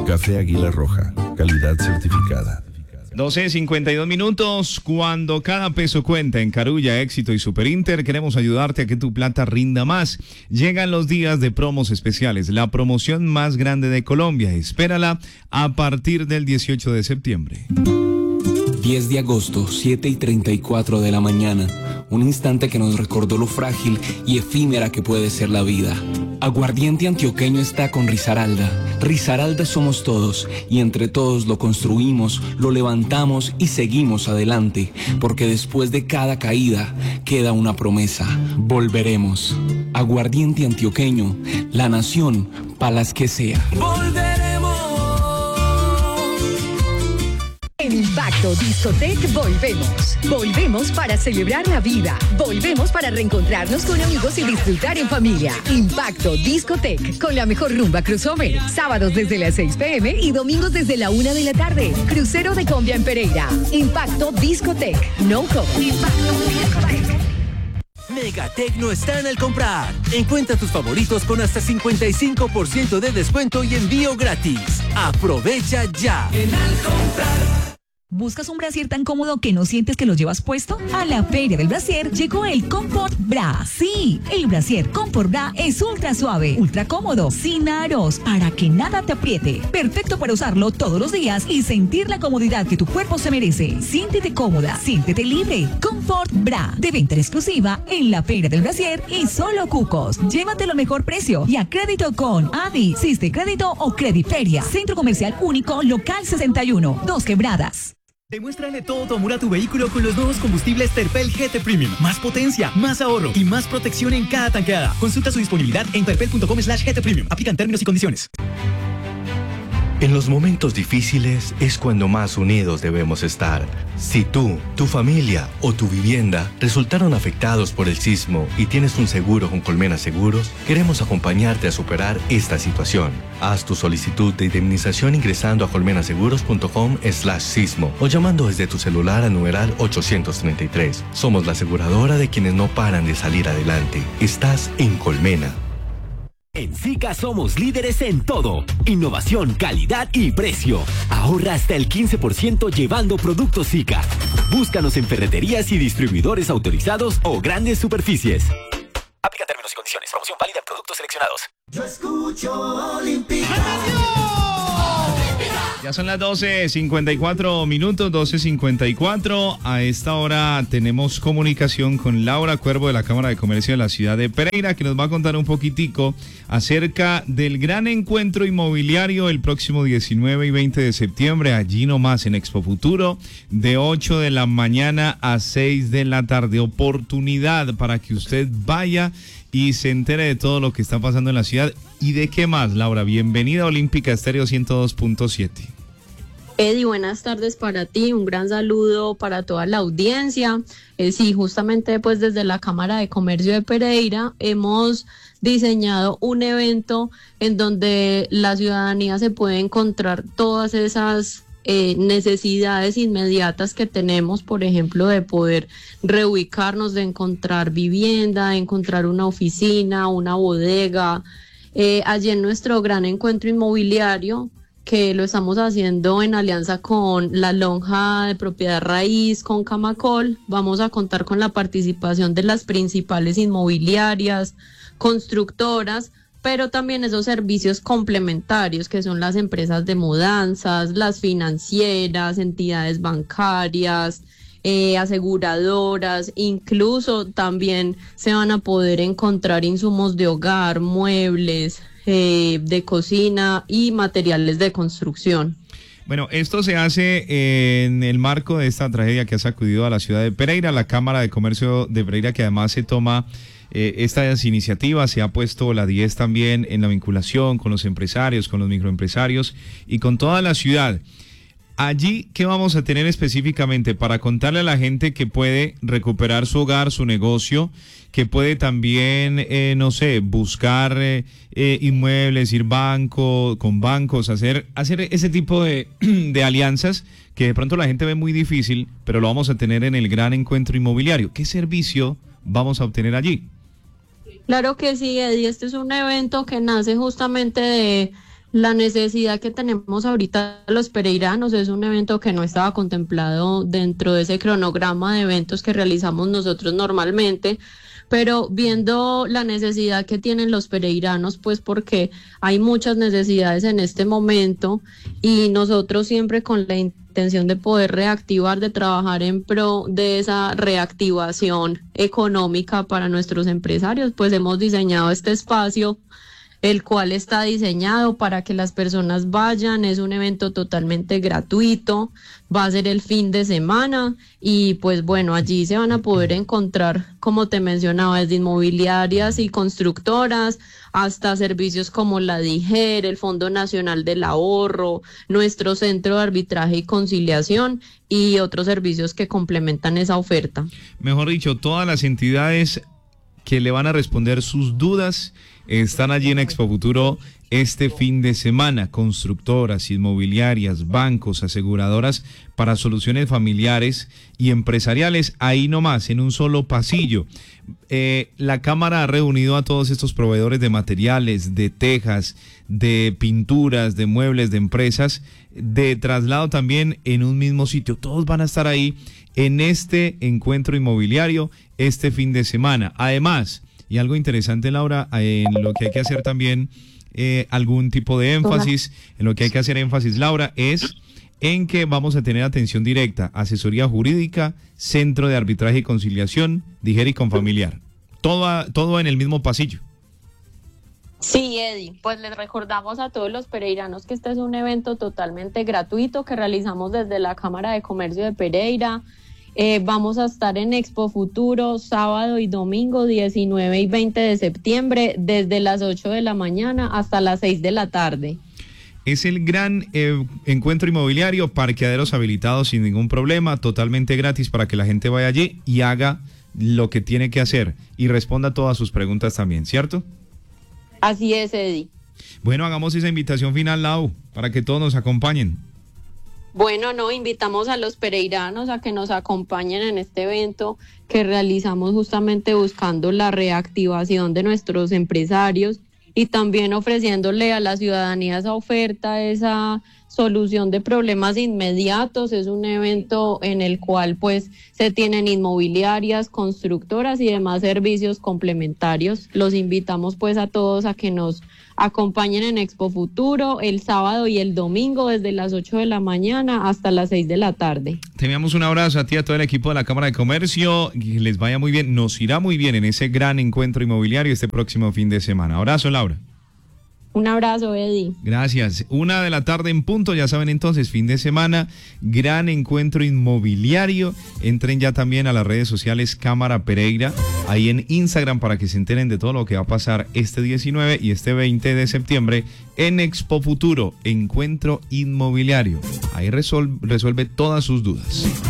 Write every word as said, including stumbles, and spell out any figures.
Café Águila Roja, calidad certificada. doce cincuenta y dos minutos, cuando cada peso cuenta en Carulla, Éxito y Superinter, queremos ayudarte a que tu plata rinda más. Llegan los días de promos especiales, la promoción más grande de Colombia. Espérala a partir del dieciocho de septiembre. diez de agosto, siete y treinta y cuatro de la mañana. Un instante que nos recordó lo frágil y efímera que puede ser la vida. Aguardiente Antioqueño está con Risaralda. Risaralda somos todos y entre todos lo construimos, lo levantamos y seguimos adelante. Porque después de cada caída queda una promesa. Volveremos. Aguardiente Antioqueño, la nación para las que sea. Volveremos. En Impacto Discotec volvemos. Volvemos para celebrar la vida. Volvemos para reencontrarnos con amigos y disfrutar en familia. Impacto Discotec, con la mejor rumba crossover. Sábados desde las seis pe eme y domingos desde la una de la tarde. Crucero de Combia en Pereira. Impacto Discotec. No cover. Impacto Discotec. Megatecno está en el comprar. Encuentra tus favoritos con hasta cincuenta y cinco por ciento de descuento y envío gratis. Aprovecha ya. En al comprar. ¿Buscas un brasier tan cómodo que no sientes que lo llevas puesto? A la Feria del Brasier llegó el Comfort Bra. Sí, el brasier Comfort Bra es ultra suave, ultra cómodo, sin aros, para que nada te apriete. Perfecto para usarlo todos los días y sentir la comodidad que tu cuerpo se merece. Siéntete cómoda, siéntete libre. Comfort Bra, de venta exclusiva en la Feria del Brasier y solo Cucos. Llévatelo a mejor precio y a crédito con Adi, Siste Crédito o Crediferia. Centro Comercial Único, Local sesenta y uno, Dos Quebradas. Demuéstrale todo tu amor a tu vehículo con los nuevos combustibles Terpel G T Premium. Más potencia, más ahorro y más protección en cada tanqueada. Consulta su disponibilidad en terpel punto com slash G T Premium. Aplican términos y condiciones. En los momentos difíciles es cuando más unidos debemos estar. Si tú, tu familia o tu vivienda resultaron afectados por el sismo y tienes un seguro con Colmena Seguros, queremos acompañarte a superar esta situación. Haz tu solicitud de indemnización ingresando a colmenaseguros punto com slash sismo o llamando desde tu celular al numeral ochocientos treinta y tres. Somos la aseguradora de quienes no paran de salir adelante. Estás en Colmena. En Zika somos líderes en todo. Innovación, calidad y precio. Ahorra hasta el quince por ciento llevando productos Zika. Búscanos en ferreterías y distribuidores autorizados o grandes superficies. Aplica términos y condiciones. Promoción válida en productos seleccionados. Yo escucho Olímpica. Ya son las doce cincuenta y cuatro minutos, doce cincuenta y cuatro. A esta hora tenemos comunicación con Laura Cuervo de la Cámara de Comercio de la ciudad de Pereira, que nos va a contar un poquitico acerca del gran encuentro inmobiliario el próximo diecinueve y veinte de septiembre, allí nomás en Expo Futuro, de ocho de la mañana a seis de la tarde. Oportunidad para que usted vaya y se entere de todo lo que está pasando en la ciudad. ¿Y de qué más, Laura? Bienvenida a Olímpica Estéreo ciento dos punto siete. Eddie, buenas tardes para ti, un gran saludo para toda la audiencia. Eh, sí, justamente pues desde la Cámara de Comercio de Pereira hemos diseñado un evento en donde la ciudadanía se puede encontrar todas esas eh, necesidades inmediatas que tenemos, por ejemplo, de poder reubicarnos, de encontrar vivienda, de encontrar una oficina, una bodega. Eh, allí en nuestro gran encuentro inmobiliario, que lo estamos haciendo en alianza con la Lonja de Propiedad Raíz, con Camacol, vamos a contar con la participación de las principales inmobiliarias, constructoras, pero también esos servicios complementarios que son las empresas de mudanzas, las financieras, entidades bancarias, eh, aseguradoras, incluso también se van a poder encontrar insumos de hogar, muebles, Eh, de cocina y materiales de construcción. Bueno, esto se hace en el marco de esta tragedia que ha sacudido a la ciudad de Pereira. La Cámara de Comercio de Pereira, que además se toma eh, estas iniciativas, se ha puesto la diez también en la vinculación con los empresarios, con los microempresarios y con toda la ciudad. Allí, ¿qué vamos a tener específicamente para contarle a la gente que puede recuperar su hogar, su negocio, que puede también, eh, no sé, buscar eh, eh, inmuebles, ir banco, con bancos, hacer, hacer ese tipo de, de alianzas que de pronto la gente ve muy difícil, pero lo vamos a tener en el gran encuentro inmobiliario? ¿Qué servicio vamos a obtener allí? Claro que sí, Eddie, este es un evento que nace justamente de La necesidad que tenemos ahorita los pereiranos es un evento que no estaba contemplado dentro de ese cronograma de eventos que realizamos nosotros normalmente, pero viendo la necesidad que tienen los pereiranos, pues porque hay muchas necesidades en este momento y nosotros siempre con la intención de poder reactivar, de trabajar en pro de esa reactivación económica para nuestros empresarios, pues hemos diseñado este espacio, el cual está diseñado para que las personas vayan. Es un evento totalmente gratuito, va a ser el fin de semana y pues bueno, allí se van a poder encontrar, como te mencionaba, desde inmobiliarias y constructoras hasta servicios como la DIGER, el Fondo Nacional del Ahorro, nuestro Centro de Arbitraje y Conciliación y otros servicios que complementan esa oferta. Mejor dicho, todas las entidades que le van a responder sus dudas están allí en Expo Futuro este fin de semana. Constructoras, inmobiliarias, bancos, aseguradoras para soluciones familiares y empresariales, ahí nomás, en un solo pasillo. Eh, la Cámara ha reunido a todos estos proveedores de materiales, de tejas, de pinturas, de muebles, de empresas, de traslado también en un mismo sitio. Todos van a estar ahí en este encuentro inmobiliario este fin de semana. Además, y algo interesante, Laura, en lo que hay que hacer también eh, algún tipo de énfasis, en lo que hay que hacer énfasis, Laura, es en que vamos a tener atención directa, asesoría jurídica, centro de arbitraje y conciliación, DIGER y Confamiliar. Todo, todo en el mismo pasillo. Sí, Eddie, pues les recordamos a todos los pereiranos que este es un evento totalmente gratuito que realizamos desde la Cámara de Comercio de Pereira. Eh, vamos a estar en Expo Futuro sábado y domingo diecinueve y veinte de septiembre desde las ocho de la mañana hasta las seis de la tarde. Es el gran eh, encuentro inmobiliario, parqueaderos habilitados sin ningún problema, totalmente gratis para que la gente vaya allí y haga lo que tiene que hacer y responda todas sus preguntas también, ¿cierto? Así es, Eddie. Bueno, hagamos esa invitación final, Lau, para que todos nos acompañen. Bueno, no, invitamos a los pereiranos a que nos acompañen en este evento que realizamos justamente buscando la reactivación de nuestros empresarios y también ofreciéndole a la ciudadanía esa oferta, esa solución de problemas inmediatos. Es un evento en el cual pues se tienen inmobiliarias, constructoras y demás servicios complementarios. Los invitamos pues a todos a que nos acompañen en Expo Futuro el sábado y el domingo desde las ocho de la mañana hasta las seis de la tarde. Te enviamos un abrazo a ti, a todo el equipo de la Cámara de Comercio, que les vaya muy bien, nos irá muy bien en ese gran encuentro inmobiliario este próximo fin de semana. Abrazo, Laura. Un abrazo, Eddie. Gracias. Una de la tarde en punto, ya saben entonces, fin de semana, gran encuentro inmobiliario. Entren ya también a las redes sociales Cámara Pereira, ahí en Instagram, para que se enteren de todo lo que va a pasar este diecinueve y este veinte de septiembre en Expo Futuro, encuentro inmobiliario. Ahí resuelve, resuelve todas sus dudas.